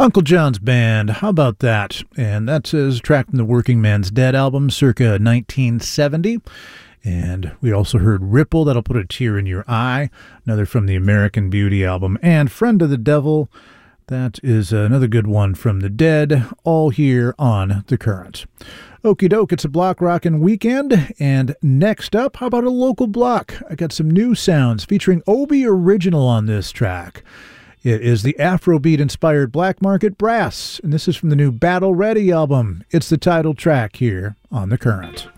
Uncle John's Band, how about that? And that's a track from the Working Man's Dead album, circa 1970. And we also heard Ripple, That'll Put a Tear in Your Eye, another from the American Beauty album. And Friend of the Devil, that is another good one from the Dead, all here on The Current. Okie doke, it's a block rockin' weekend, and next up, how about a local block? I got some new sounds featuring Obi Original on this track. It is the Afrobeat-inspired Black Market Brass, and this is from the new Battle Ready album. It's the title track here on The Current.